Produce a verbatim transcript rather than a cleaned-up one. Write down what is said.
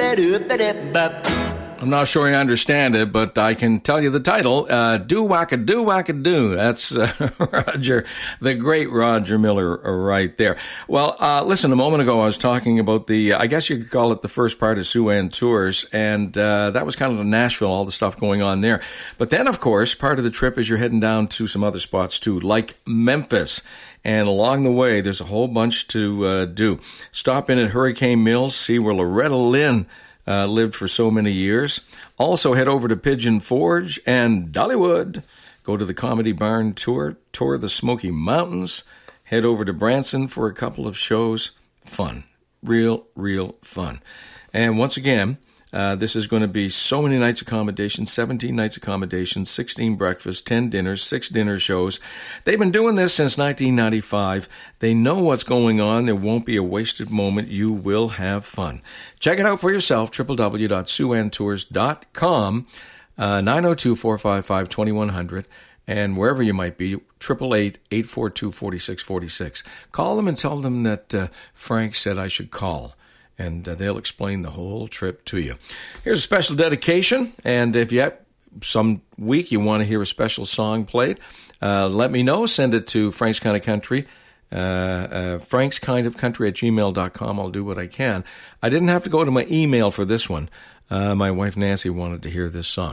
I'm not sure I understand it, but I can tell you the title. Uh, do wacka do wacka do. That's uh, Roger, the great Roger Miller, uh, right there. Well, uh, listen, a moment ago I was talking about the, I guess you could call it the first part of Siouxland Tours, and uh, that was kind of the Nashville, all the stuff going on there. But then, of course, part of the trip is you're heading down to some other spots too, like Memphis. And along the way, there's a whole bunch to uh, do. Stop in at Hurricane Mills, see where Loretta Lynn Uh, lived for so many years. Also head over to Pigeon Forge and Dollywood. Go to the Comedy Barn tour, tour the Smoky Mountains. Head over to Branson for a couple of shows. Fun. Real, real fun. And once again, uh, this is going to be so many nights accommodation, seventeen nights accommodation, sixteen breakfasts, ten dinners, six dinner shows. They've been doing this since nineteen ninety-five. They know what's going on. There won't be a wasted moment. You will have fun. Check it out for yourself, w w w dot siouxland tours dot com, uh, nine oh two, four five five, two one zero zero, and wherever you might be, eight eight eight, eight four two, four six four six. Call them and tell them that uh, Frank said I should call, and uh, they'll explain the whole trip to you. Here's a special dedication, and if you have some week you want to hear a special song played, uh, let me know. Send it to Frank's Kind of Country. Uh, uh, Frank's Kind of Country at gmail dot com. I'll do what I can. I didn't have to go to my email for this one. Uh, my wife Nancy wanted to hear this song.